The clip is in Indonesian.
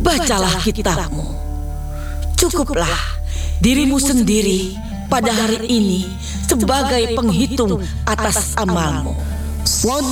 bacalah kitabmu. Cukuplah dirimu sendiri pada hari ini sebagai penghitung atas amalmu. Sadaqallahu